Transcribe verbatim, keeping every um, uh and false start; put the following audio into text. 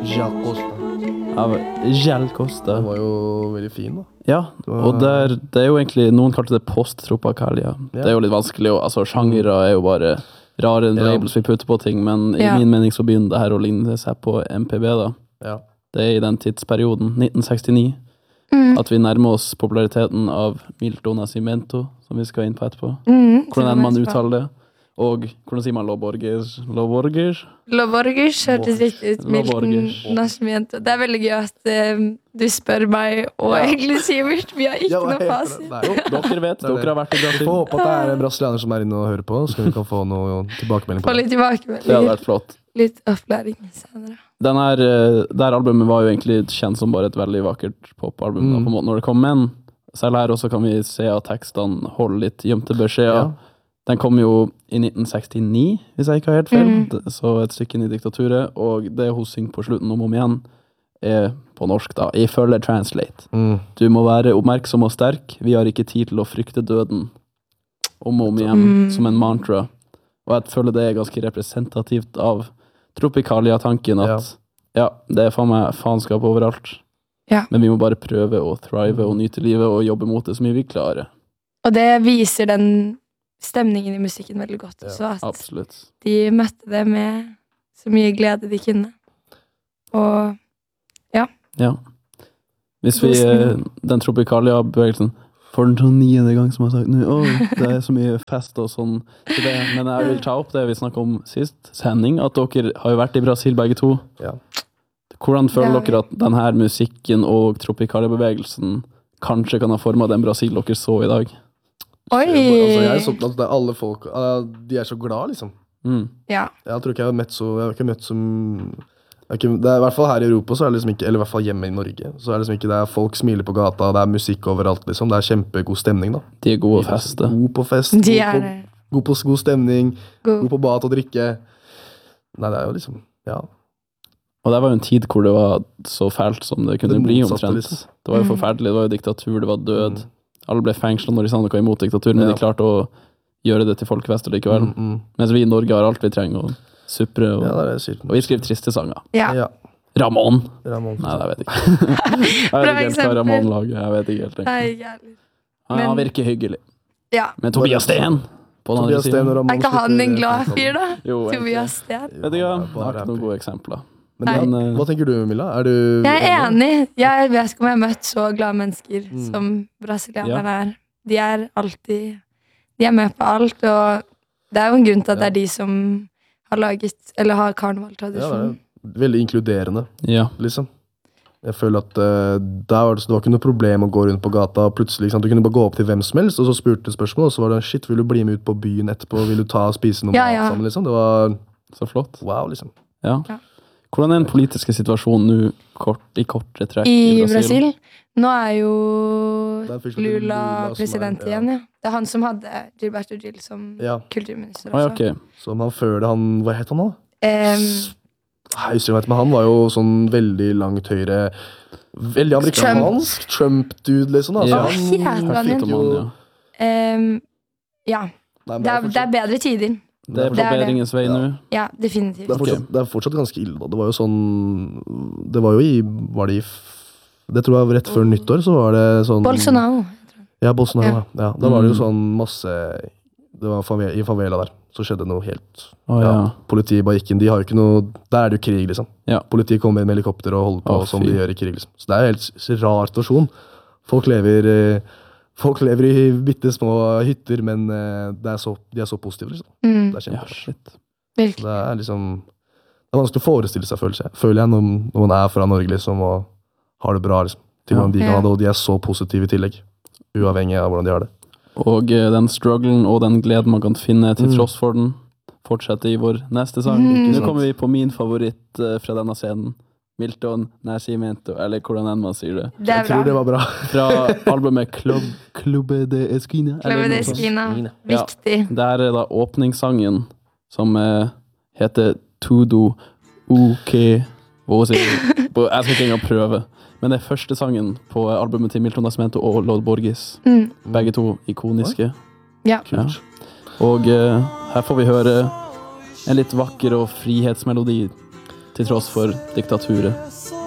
Jacques Costa. Av Jacques Costa. Den var jo veldig fin da. Ja, og der, det er jo egentlig, noen kalte det post-tropicalia. Ja. Det er jo litt vanskelig, og, altså sjangere er jo bare rare Ja. labels vi putter på ting, men Ja. i min mening så begynner det her å ligne seg på M P B da. Ja. Det er i den tidsperioden, nitten sekstini, Mm. at vi nærmer oss populariteten av Milton Nascimento, som vi skal inn på etterpå. Mm. Hvordan enn man uttaler det. Og hvordan sier man Loborges? Loborges? Loborgers hørtes riktig ut. Milton Loborgers. Nascimento. Det er veldig gøy at eh, du spør meg, og Ja. egentlig Sivert, vi har ikke Ja, hva noe heter fasit. det? Nei. Jo, dere vet, Det er det. dere har vært i Vi Brasil. får håpe at det er en brasilianer som er inne og hører på, så vi kan få noe tilbakemelding på Få det. litt Det hadde tilbakemeldinger. vært flott. Litt opplæring senere. Den her, eh, det her albumet var jo egentlig kjent som bare et veldig vakkert popalbum da, Mm. på en måte når det kom, men selv her også kan vi se at tekstene holder litt gjemte beskjeder. Ja. Den kom jo i nitten sekstini, hvis jeg ikke har helt feil, Mm. Det- så et stykke inn i diktaturet, og det hun synger på slutten om og om igjen, er på norsk da, ifølge Translate. Mm. Du må være oppmerksom og sterk, vi har ikke tid til å frykte døden. Om og om igjen, Mm. som en mantra. Og jeg føler det er ganske representativt av Tropicalia-tanken at ja, det er faen meg faenskap overalt. Ja. Men vi må bare prøve å thrive og nyte livet og jobbe mot det så mye vi klarer. Og det viser den stemningen i musikken veldig godt Ja, også, at Absolutt. de møtte det med så mye glede de kunne. Og Ja. Hvis vi, God eh, stemning. den Tropicalia-bevegelsen, for den sånn niende gang som jeg har sagt nå, åh, det er så mye fest og sånn, så det, men jeg vil ta opp det vi snakket om sist sending, at dere har jo vært i Brasil begge to. Ja. Hvordan føler Det har vi. dere at denne musikken og Tropicalia-bevegelsen kanskje kan ha formet den Brasil dere så i dag? oi! Altså, jeg er så, altså, det er alle folk, uh, de er så glad liksom. Mm. Ja. Jeg tror ikke jeg har møtt så, jeg har ikke møtt som, jeg har ikke, det er i hvert fall her i Europa, så er det liksom ikke, eller i hvert fall hjemme i Norge, så er det liksom ikke, det er folk smiler på gata, det er musikk overalt liksom, det er kjempegod stemning da. De er gode å feste. God på fest, De god, er på, det. god på god stemning, god God. på mat og drikke. Nei, det er jo liksom, ja. Og det var jo en tid hvor det var så fælt som det kunne Det bli motsatte, omtrent. liksom. Det var jo Mm. forferdelig, det var jo diktatur, det var død. Mm. Alle ble fengslet når de sa noe imot diktatur, men Ja. de klarte å gjøre det til folkefest likevel. Mm, mm. Mens vi i Norge har alt vi trenger, og supre, og, Ja, det er det sykt. og vi skriver triste sanger. Ja. Ja, Ramon! Ramon. Nei, jeg vet ikke. jeg vet Bra ikke helt hva eksempel. Ramon lager, jeg vet ikke helt. Nei, egentlig. jævlig. Han, han Men- virker hyggelig. Ja. Men Tobias Steen på den andre Tobias Steen og siden. Ramon Er ikke han slutter- en glad fyr, da? Jo, egentlig. Tobias Steen. Vet ikke, jeg Bare har ikke noen happy. gode eksempler. Men ja, Men, eh, hva tenker du, Milla? Er du Jeg er enig. Jeg vet ikke om jeg har møtt så glade mennesker Mm. som brasilianerne er. De er alltid De er med på alt, og det er jo en grunn til at det er de som har laget, eller har Ja, det karnevaltradisjon. er veldig inkluderende, Ja. liksom. Jeg føler at eh, der var det, det var ikke noe problem å gå rundt på gata, og plutselig, ikke sant? Du kunne bare gå opp til hvem som helst, og så spurte du spørsmål, og så var det, shit, vil du bli med ut på byen etterpå, vil du ta og spise noe Ja, mat ja. sammen, liksom? Det var, Så flott. wow, liksom. Ja. Ja. Hvordan er den politiske situasjonen nå kort, i korte trekk I Brasil. Nå er jo Det er først og fremst Lula Lula som er- president ja. igjen, ja. Det er han som hadde Gilberto Gil som Ja, kulturminister. Å, ja, også. ok. som han før det, han, hva het han da? Em, Jeg husker ikke, men han var jo sånn veldig langt høyre, veldig amerikansk, Trump-dude, liksom. Da. Så Ja. Hva heter han, han Fint igjen? om han, ja. em, ja. Nei, men Det er, det er fortsatt- bedre tider. Det er på Det er det. bedringens vei nå. Ja, Det definitivt. er, fortsatt, det er fortsatt ganske ille da. Det var jo sånn, det var jo i, var det i, f- det tror jeg var rett før nyttår, så var det sånn. Bolsonaro. Ja, Bolsonaro, ja. ja. Da var det jo Mm. sånn masse, det var fave- i favela der, så skjedde noe helt, Å, ja. ja. Politiet bare gikk inn, de har jo ikke noe, der er det jo krig liksom. Ja. Politiet kommer med helikopter og holder på Å, som fy. de gjør i krig liksom. Så det er jo helt s- rar situasjon. Folk lever, eh, folk lever i bitte små hytter, men eh, det er så, de er så positive liksom. Mm, Det er Ja, kjempebra. shit. virkelig. Det er liksom Det er vanskelig å forestille seg, føler jeg, føler jeg når, når man er fra Norge liksom, og har det bra. Liksom, til Ja. hvordan de kan Ja. ha det, og de er så positive i tillegg. Uavhengig av hvordan de har det. Og eh, den strugglen og den gleden man kan finne til Mm. tross for den, fortsetter i vår neste sang. Mm. Nå kommer vi på min favoritt eh, fra denne scenen. Milton Nascimento, eller hvordan enn man sier det. Det er Jeg tror det bra. var bra. Fra albumet Club, Clube de Esquina. eller Cleve noe de sånt. Skina. Ja. Viktig. Det er da åpningssangen som eh, heter Tudo Ok Hva sier jeg? På- Jeg skal ikke engang prøve. Men det er første sangen på albumet til Milton Nascimento og Lord Borges. Mm. Begge to ikoniske. Ja. Ja. Og eh, her får vi høre en litt vakker og frihetsmelodi til tross for diktaturet.